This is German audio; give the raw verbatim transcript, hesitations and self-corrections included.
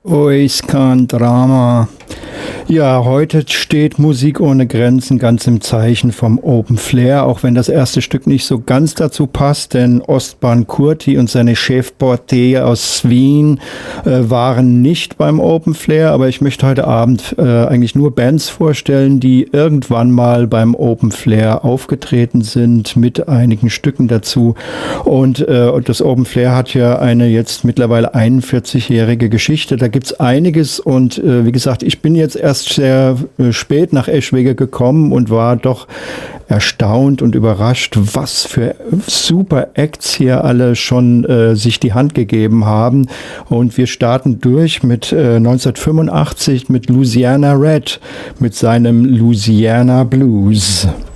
Oiskan Drama. Ja, heute steht Musik ohne Grenzen ganz im Zeichen vom Open Flair, auch wenn das erste Stück nicht so ganz dazu passt, denn Ostbahn Kurti und seine Chef Porté aus Wien äh, waren nicht beim Open Flair, aber ich möchte heute Abend äh, eigentlich nur Bands vorstellen, die irgendwann mal beim Open Flair aufgetreten sind, mit einigen Stücken dazu. Und äh, das Open Flair hat ja eine jetzt mittlerweile einundvierzigjährige Geschichte, da gibt's einiges und äh, wie gesagt, ich bin jetzt erst sehr spät nach Eschwege gekommen und war doch erstaunt und überrascht, was für super Acts hier alle schon äh, sich die Hand gegeben haben. Und wir starten durch mit äh, neunzehnhundertfünfundachtzig mit Louisiana Red, mit seinem Louisiana Blues.